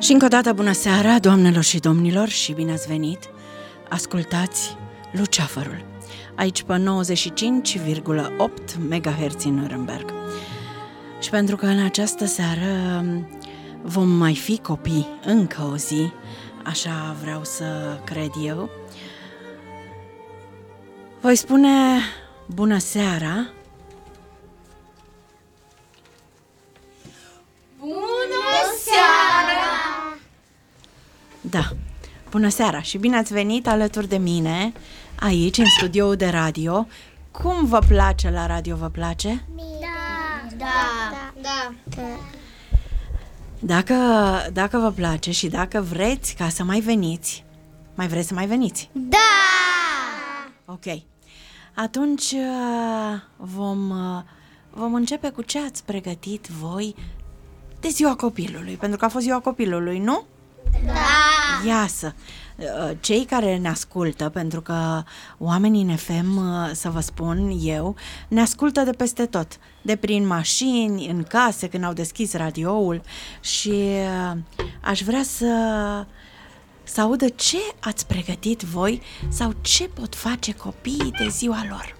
Și încă o dată bună seara, doamnelor și domnilor, și bine ați venit! Ascultați Luceafărul, aici pe 95,8 MHz în Nuremberg. Și pentru că în această seară vom mai fi copii încă o zi, așa vreau să cred eu, voi spune bună seara. Bună seara! Da, bună seara și bine ați venit alături de mine aici, în studioul de radio. Cum vă place la radio, vă place? Dacă vă place și dacă vreți ca să mai veniți, mai vreți să mai veniți? Da! Ok. Atunci vom începe cu ce ați pregătit voi de ziua copilului, pentru că a fost ziua copilului, nu? Da! Iasă! Cei care ne ascultă, pentru că oamenii NFM, să vă spun eu, ne ascultă de peste tot, de prin mașini, în case, când au deschis radioul, și aș vrea să audă ce ați pregătit voi sau ce pot face copiii de ziua lor.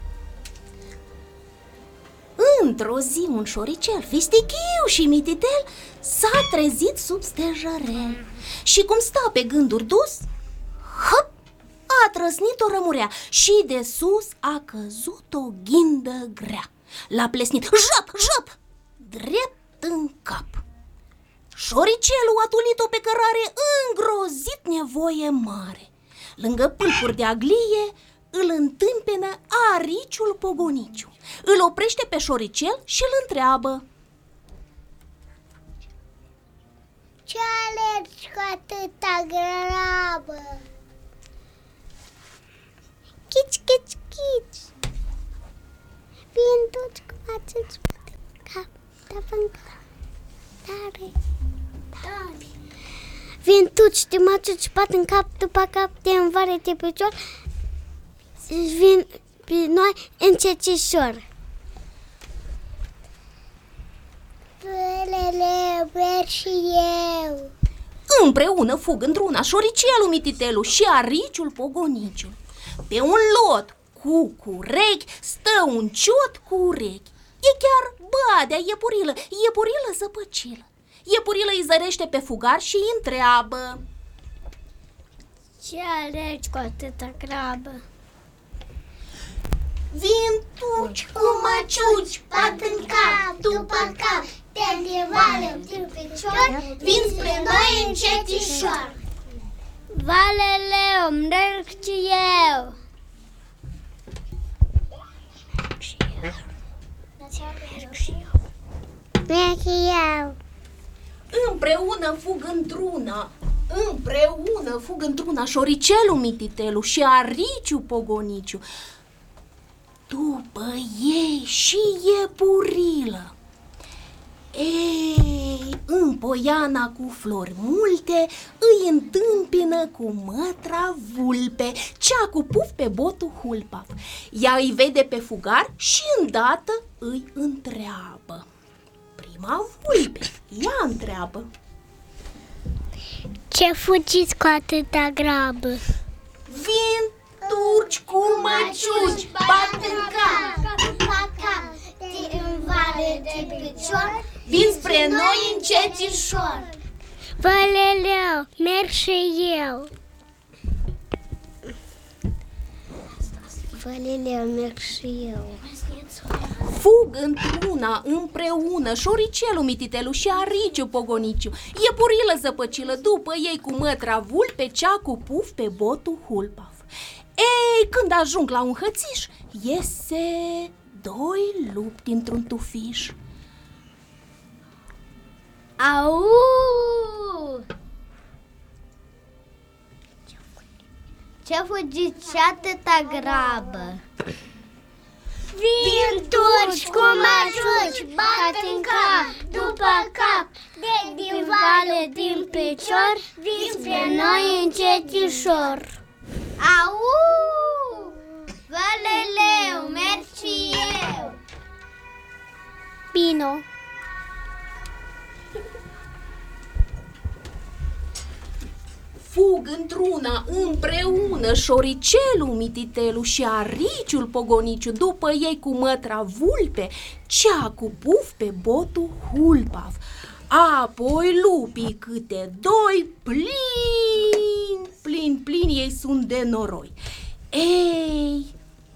Într-o zi un șoricel fistichiu și mititel s-a trezit sub stejărel și cum sta pe gânduri dus, hop, a trăsnit o rămurea și de sus a căzut o ghindă grea. L-a plesnit, jop, drept în cap. Șoricelul a tulit-o pe cărare, îngrozit nevoie mare. Lângă pâlpuri de aglie îl întâmpină ariciul Pogoniciu. Îl oprește pe șoricel și îl întreabă: ce alergi cu atâta grabă? Chici, chici, chici. Vin toți cu ați cap, tare. Vin toți de m-ați ciupat în cap, după cap de învare de picior. Vin pe noi încetișor. Lele, merg și eu. Împreună fug într-una șoricelul mititelu și ariciul Pogoniciu. Pe un lot cu curechi stă un ciot cu urechi. E chiar Badea Iepurilă zăpăcilă. Iepurilă îi zărește pe fugar și îi întreabă: ce alergi cu atâta grabă? Vin tuci cu măciuci, bat în cap, după cap, de vale din picior, vin spre noi încetișor. Valeleu, merg și eu. Merg și eu. Împreună fug într-una șoricelul mititelu și ariciul Pogoniciu. După ei și Iepurilă. Ei, în poiana cu flori multe îi întâmpină cu mătra vulpe, cea cu puf pe botul hulpaf. Ea îi vede pe fugar și îndată îi întreabă. Prima vulpe, ea întreabă: ce fugiți cu atâta grabă? Vin turci cu măciuci, bat în cap, după cap, de învale de picior, vin spre noi încetișor. Valeleu, merg și eu. Valeleu, merg și eu. Fug într-una împreună șoricelul mititelu și ariciul Pogoniciu, Iepurilă zăpăcilă după ei cu mătra vulpe, cea cu puf pe botul hulpaf. Ei, când ajung la un hățiș, iese doi lupi dintr-un tufiș. Au! Ce fugiți și atâta grabă? Vin turci cu măciuci, bat în cap, după cap, de din vale din picior, vin spre noi încetișor. Au! Valeleu, merg și eu. Bino. Fug într-una împreună șoricelul Mititelu și ariciul Pogoniciu după ei cu mătra vulpe, cea cu puf pe botul Hulpav. Apoi lupii câte doi, plin ei sunt de noroi. Ei,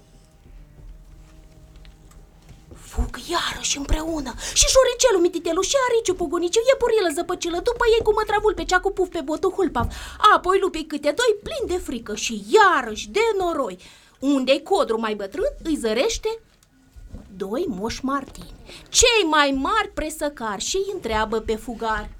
fug iarăși împreună și șoricelul Mititelu și ariciul Pogoniciu, iepurilă zăpăcilă după ei cu mătra vulpe, cea cu puf pe botul Hulpav. Apoi lupii câte doi, plini de frică și iarăși de noroi. Unde-i codru mai bătrân, îi zărește doi moși martini, cei mai mari presăcari, și îi întreabă pe fugar: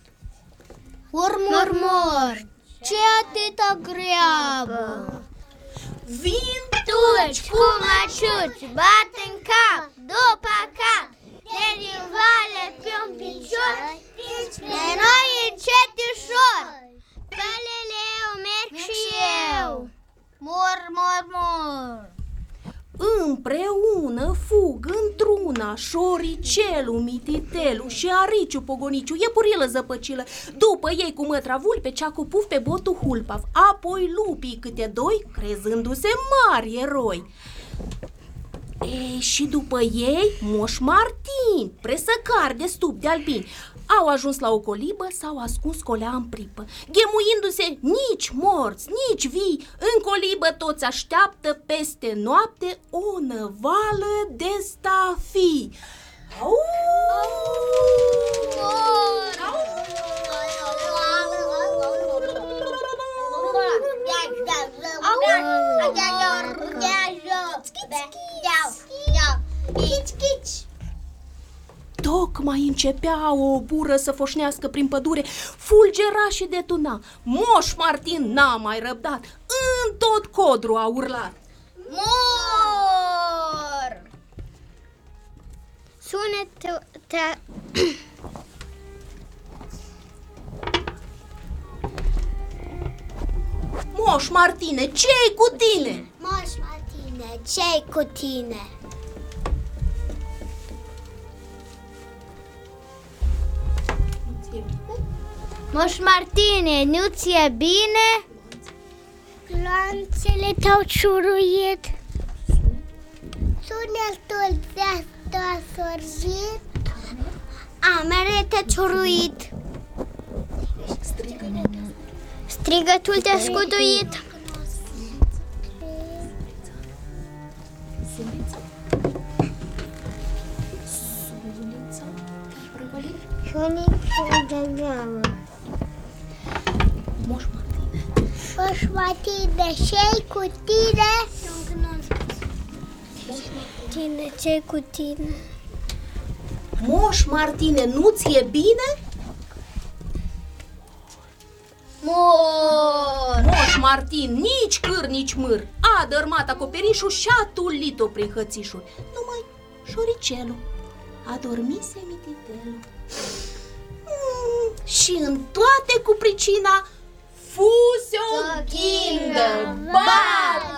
Murmur, ce atâta greabă? Vin Tuci cu măciuci, bat în cap, după cap, de din vale pe un picior, spre noi încetișor. Pe leleu merg și eu, mur. Împreună fug într-una șoricelul Mititelu și ariciul Pogoniciu, iepurilă zăpăcilă după ei cu mătra vulpe, cea cu puf pe botul Hulpav. Apoi lupii câte doi, crezându-se mari eroi. Ei, și după ei moși martini, presăcari de stup de albini. Au ajuns la o colibă, s-au ascuns colea în pripă, ghemuindu-se nici morți, nici vii. În colibă toți așteaptă peste noapte o năvală de stafii. Au! Tocmai începea o bură să foșnească prin pădure, fulgera și detuna. Moș Martin n-a mai răbdat, în tot codru a urlat: Mor! Sunete... Moș Martine, ce-i cu tine? Moș Martine, ce-i cu tine? Moș Martine, nu ți-e bine? Lanțele te-au ciuruit, sunetul te-a sorbit, amere te-a ciuruit, strigătul te-a scutuit. Moș Martine, ce-i cu tine? Tine, ce-i cu tine? Moș Martine, nu ți-e bine? Mor! Moș Martin, nici câr, nici mâr, a dărmat acoperișul și a tulit-o prin hățișuri. Numai șoricelul adormise Mititelu. Și în toate cu pricina fuse o ghindă, bat